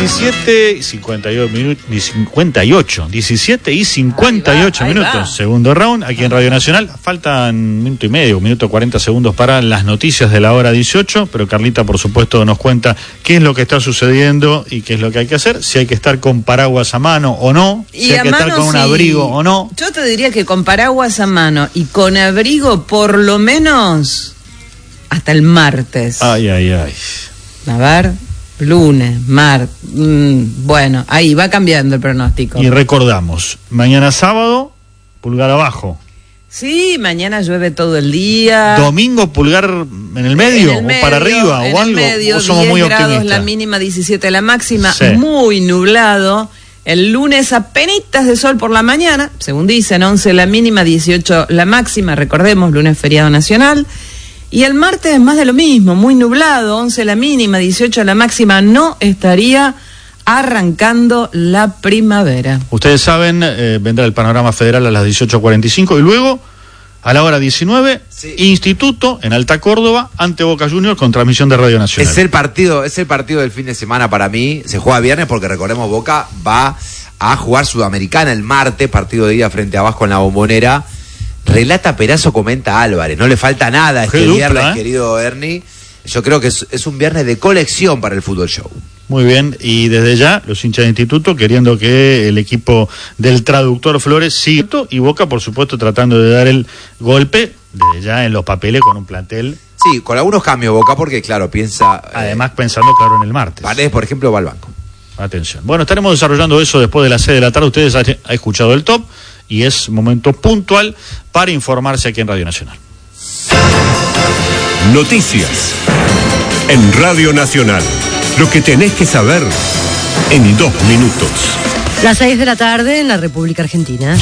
17 y 58 minutos, segundo round, aquí en Radio Nacional. Faltan 1 minuto y medio, 1 minuto 40 segundos para las noticias de la hora 18, pero Carlita, por supuesto, nos cuenta qué es lo que está sucediendo y qué es lo que hay que hacer, si hay que estar con paraguas a mano o no, si hay que estar con un abrigo o no. Yo te diría que con paraguas a mano y con abrigo por lo menos hasta el martes. Ay. A ver, lunes, martes, bueno, ahí va cambiando el pronóstico. Y recordamos, mañana sábado, pulgar abajo. Sí, mañana llueve todo el día. Domingo, pulgar en el medio, o para arriba, o algo. Medio, o somos 10 muy grados optimistas. la mínima, 17 la máxima, Sí. Muy nublado. El lunes apenitas de sol por la mañana, según dicen, 11 la mínima, 18 la máxima, recordemos, lunes feriado nacional. Y el martes más de lo mismo, muy nublado, 11 la mínima, 18 la máxima, no estaría arrancando la primavera. Ustedes saben, vendrá el panorama federal a las 18:45 y luego, a la hora 19, sí. Instituto en Alta Córdoba ante Boca Juniors con transmisión de Radio Nacional. Es el partido del fin de semana para mí. Se juega viernes porque recordemos Boca va a jugar Sudamericana el martes, partido de ida frente a Vasco en la Bombonera. Relata Perazo, comenta Álvarez. No le falta nada este viernes, querido Ernie. Yo creo que es un viernes de colección para el Fútbol Show. Muy bien, y desde ya los hinchas de Instituto queriendo que el equipo del traductor Flores siga, y Boca, por supuesto, tratando de dar el golpe desde ya en los papeles con un plantel. Sí, con algunos cambios Boca, porque claro, piensa... Además, pensando, claro, en el martes. Paredes, por ejemplo, va al banco. Atención. Bueno, estaremos desarrollando eso después de las 6 de la tarde. Ustedes han escuchado el top y es momento puntual para informarse aquí en Radio Nacional. Noticias en Radio Nacional. Lo que tenés que saber en 2 minutos. Las 6 de la tarde en la República Argentina.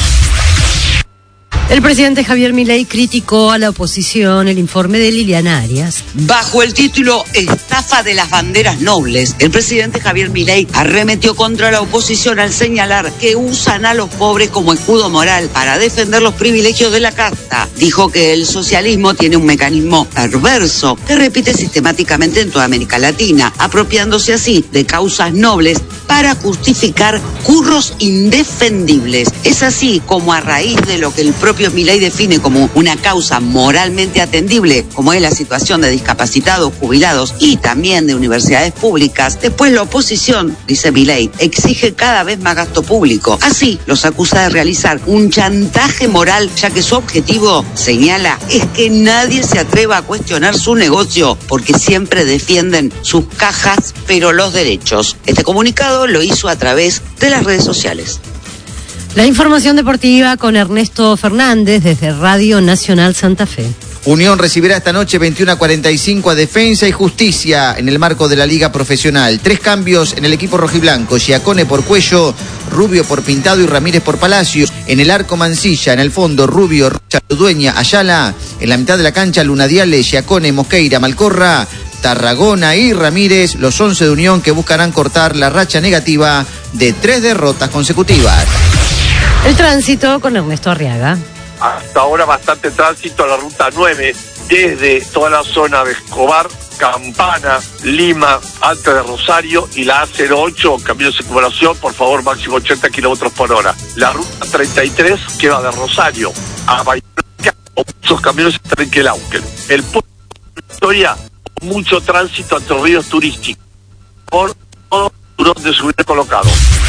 El presidente Javier Milei criticó a la oposición el informe de Liliana Arias. Bajo el título Estafa de las banderas nobles, el presidente Javier Milei arremetió contra la oposición al señalar que usan a los pobres como escudo moral para defender los privilegios de la casta. Dijo que el socialismo tiene un mecanismo perverso que repite sistemáticamente en toda América Latina, apropiándose así de causas nobles para justificar curros indefendibles. Es así como a raíz de lo que el propio Milei define como una causa moralmente atendible, como es la situación de discapacitados, jubilados y también de universidades públicas, después la oposición, dice Milei, exige cada vez más gasto público. Así los acusa de realizar un chantaje moral, ya que su objetivo, señala, es que nadie se atreva a cuestionar su negocio, porque siempre defienden sus cajas, pero los derechos. Este comunicado lo hizo a través de las redes sociales. La información deportiva con Ernesto Fernández desde Radio Nacional Santa Fe. Unión recibirá esta noche 21:45 a Defensa y Justicia en el marco de la Liga Profesional. 3 cambios en el equipo rojiblanco: Giacone por Cuello, Rubio por Pintado y Ramírez por Palacios. En el arco Mancilla, en el fondo Rubio, Rocha, Dueña, Ayala. En la mitad de la cancha Lunadiale, Giacone, Mosqueira, Malcorra, Tarragona y Ramírez, los 11 de Unión que buscarán cortar la racha negativa de 3 derrotas consecutivas. El tránsito con Ernesto Arriaga. Hasta ahora bastante tránsito a la ruta 9, desde toda la zona de Escobar, Campana, Lima, Alta de Rosario y la A08, camino de circunvalación, por favor, máximo 80 kilómetros por hora. La ruta 33, que va de Rosario a Bahía Blanca, o muchos caminos están en Quelauquen. El puerto de Victoria, mucho tránsito entre ríos turísticos, por todo donde se hubiera colocado.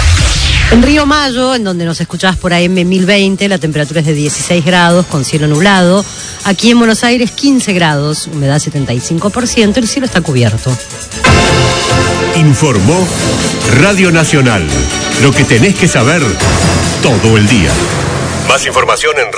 En Río Mayo, en donde nos escuchás por AM 1020, la temperatura es de 16 grados con cielo nublado. Aquí en Buenos Aires 15 grados, humedad 75%, el cielo está cubierto. Informó Radio Nacional. Lo que tenés que saber todo el día. Más información en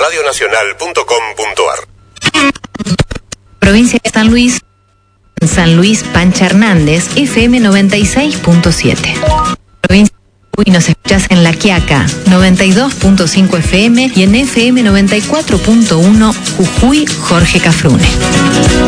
radionacional.com.ar. Provincia de San Luis. San Luis Pancha Hernández, FM 96.7. Provincia y nos escuchás en La Quiaca, 92.5 FM y en FM 94.1 Jujuy, Jorge Cafrune.